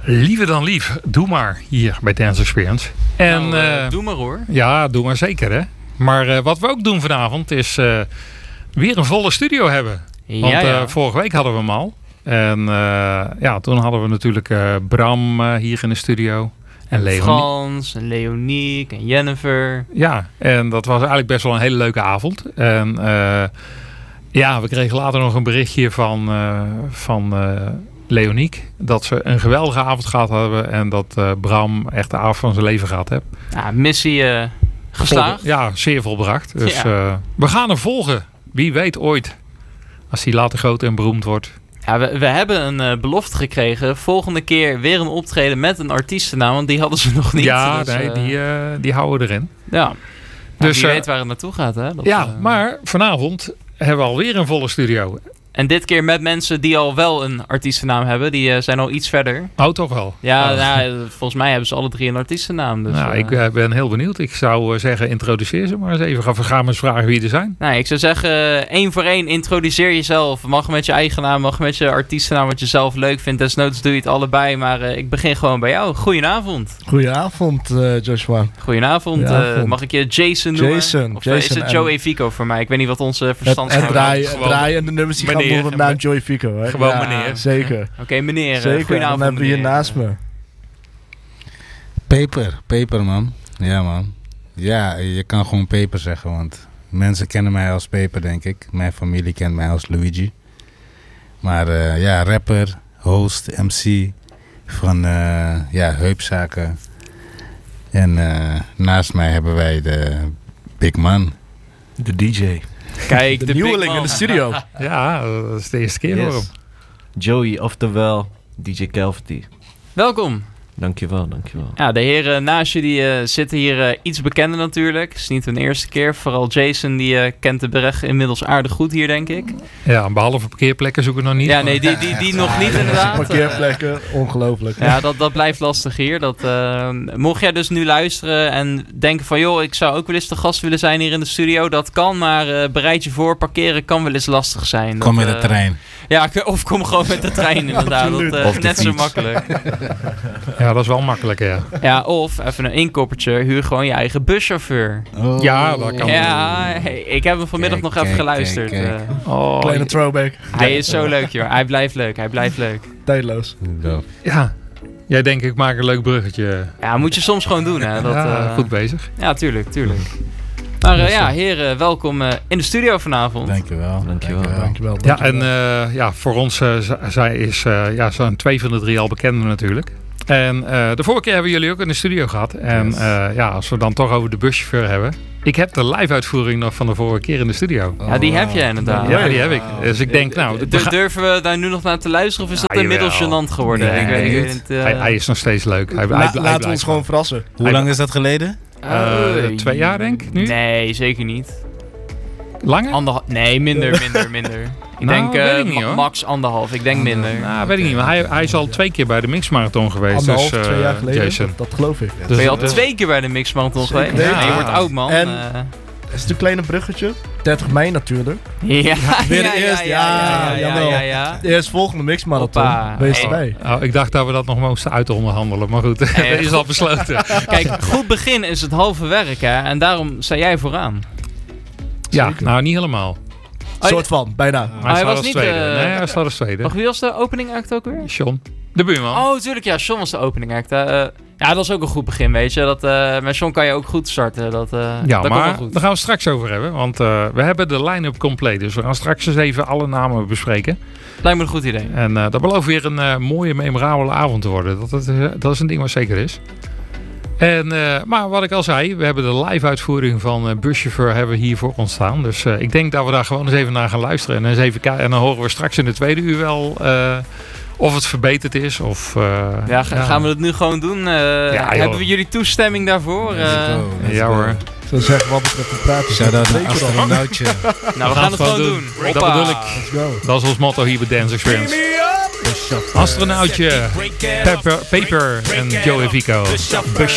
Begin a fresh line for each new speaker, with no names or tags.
Liever dan lief, doe maar hier bij Dance Experience. En,
doe maar hoor.
Ja, doe maar zeker hè. Maar wat we ook doen vanavond is weer een volle studio hebben. Want vorige week hadden we hem al. En toen hadden we natuurlijk Bram hier in de studio. En
Frans, en Leoniek en Jennifer.
Ja, en dat was eigenlijk best wel een hele leuke avond. En we kregen later nog een berichtje van Leoniek. Dat ze een geweldige avond gehad hebben. En dat Bram echt de avond van zijn leven gehad heeft.
Ja, missie geslaagd.
Ja, zeer volbracht. Dus we gaan hem volgen. Wie weet ooit. Als hij later groot en beroemd wordt.
Ja, we hebben een belofte gekregen. Volgende keer weer een optreden met een artiestennaam. Want die hadden ze nog niet.
Ja,
dus,
die houden erin.
Ja.
Dus
wie weet waar het naartoe gaat. Hè?
Maar vanavond hebben we alweer een volle studio.
En dit keer met mensen die al wel een artiestennaam hebben. Die zijn al iets verder.
Oh, toch wel?
Ja, volgens mij hebben ze alle drie een artiestennaam. Dus,
ik ben heel benieuwd. Ik zou zeggen, introduceer ze maar eens even. We gaan eens vragen wie er zijn.
Nee, ik zou zeggen, 1 voor 1, introduceer jezelf. Mag met je eigen naam, mag met je artiestennaam wat je zelf leuk vindt. Desnoods doe je het allebei. Maar ik begin gewoon bij jou. Goedenavond.
Goedenavond, Joshua.
Goedenavond. Mag ik je Jason noemen? Of is het Joey Vico voor mij? Ik weet niet wat onze verstand is.
En draaien en de nummers die gaan onder de naam Joey Vico. Hè?
Gewoon meneer.
Zeker.
Oké, meneer.
Zeker,
goedenavond,
dan hebben we hier naast me.
Peper man. Ja man. Ja, je kan gewoon Peper zeggen, want mensen kennen mij als Peper, denk ik. Mijn familie kent mij als Luigi. Maar rapper, host, MC van heupzaken. En naast mij hebben wij de big man.
De DJ.
Kijk,
de nieuweling in de studio.
Ja, dat is de eerste keer voor hem.
Joey, oftewel DJ Calvity.
Welkom.
Dankjewel.
Ja, de heren naast je die zitten hier iets bekender natuurlijk. Het is niet hun eerste keer. Vooral Jason die kent de berg inmiddels aardig goed hier, denk ik.
Ja, behalve parkeerplekken zoeken we nog niet.
Ja, nee, die nog niet inderdaad.
Parkeerplekken, ongelooflijk.
Ja, dat blijft lastig hier. Mocht jij dus nu luisteren en denken van... joh, ik zou ook wel eens de gast willen zijn hier in de studio. Dat kan, maar bereid je voor. Parkeren kan wel eens lastig zijn.
Kom met de trein.
Ja, of kom gewoon met de trein inderdaad. Dat net zo makkelijk.
Ja, dat is wel makkelijk, ja.
Ja, of even een inkoppertje, huur gewoon je eigen buschauffeur.
Oh.
Ja, dat kan.
Ja, ik heb hem vanmiddag nog even geluisterd.
Kijk.
Kleine throwback.
Hij is zo leuk, joh. Hij blijft leuk.
Tijdloos.
Ja. Jij denkt, ik maak een leuk bruggetje.
Ja, moet je soms gewoon doen, hè.
Goed bezig.
Ja, tuurlijk. Maar heren, welkom in de studio vanavond.
Dankjewel.
Ja, en voor ons zij is zo'n 2 van de 3 al bekenden natuurlijk. En de vorige keer hebben jullie ook in de studio gehad. En als we dan toch over de buschauffeur hebben. Ik heb de live uitvoering nog van de vorige keer in de studio.
Ja, die heb jij inderdaad.
Ja, die heb ik. Dus ik denk,
durven we daar nu nog naar te luisteren of is dat inmiddels gênant geworden?
Nee,
ik weet niet.
Hij is nog steeds leuk.
Laten we ons gewoon verrassen.
Hoe lang is dat geleden?
2 jaar denk ik nu?
Nee, zeker niet.
Langer?
Nee, minder. Ik denk max 1,5. Ik denk minder.
Nou, weet ik niet. Maar hij is al 2 keer bij de Mixmarathon geweest.
1,5, 2 jaar geleden.
Jason.
Dat geloof ik.
Ben je al 2 keer bij de Mixmarathon geweest?
Ja.
Je wordt oud, man.
En is het een kleine bruggetje? 30 mei natuurlijk.
Ja.
Weer de eerste.
Ja.
De eerstvolgende Mixmarathon. Wees erbij.
Ik dacht dat we dat nog moesten uitonderhandelen. Maar goed, dat is al besloten.
Kijk, goed begin is het halve werk, hè. En daarom sta jij vooraan.
Ja,
Zeker.
nou niet helemaal.
Soort van, bijna.
Hij
was
was
niet,
tweede. Nee, hij staat als tweede.
Wie was de opening act ook weer?
John, de buurman.
Oh, tuurlijk. Ja, John was de opening act. Ja, dat was ook een goed begin, weet je. Met John kan je ook goed starten. Dat
maar
komt wel goed.
daar gaan we straks over hebben. Want we hebben de line-up compleet. Dus we gaan straks eens even alle namen bespreken.
Lijkt me een goed idee.
En dat belooft weer een mooie, memorabele avond te worden. Dat is een ding wat zeker is. En, maar wat ik al zei, we hebben de live uitvoering van Buschauffeur hebben we hier voor ons staan. Dus ik denk dat we daar gewoon eens even naar gaan luisteren. En eens even kijken. En dan horen we straks in de tweede uur wel of het verbeterd is. Of,
gaan we het nu gewoon doen? Hebben we jullie toestemming daarvoor?
Ja hoor.
Zo zeggen wat betreft het praten.
Shout-out naar astronautje.
Nou, we gaan het gewoon doen.
Dat bedoel ik. Dat is ons motto hier bij Dance Experience. Astronautje, Paper en Joey Vico.